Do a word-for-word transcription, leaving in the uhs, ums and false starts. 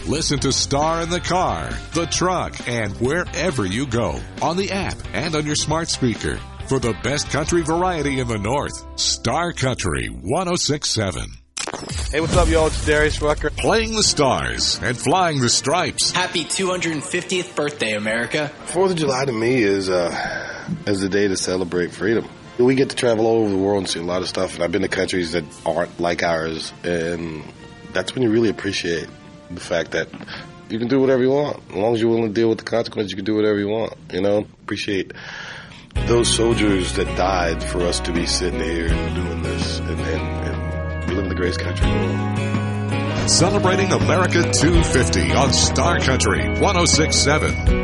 Listen to Star in the car, the truck, and wherever you go. On the app and on your smart speaker. For the best country variety in the North, Star Country one oh six point seven. Hey, what's up, y'all? It's Darius Rucker. Playing the stars and flying the stripes. Happy two hundred fiftieth birthday, America. Fourth of July to me is uh, is the day to celebrate freedom. We get to travel all over the world and see a lot of stuff, and I've been to countries that aren't like ours, and that's when you really appreciate the fact that you can do whatever you want. As long as you're willing to deal with the consequences, you can do whatever you want, you know? Appreciate those soldiers that died for us to be sitting here and doing this, and, and, and we live in the greatest country in the world. Celebrating America two fifty on Star Country one oh six point seven.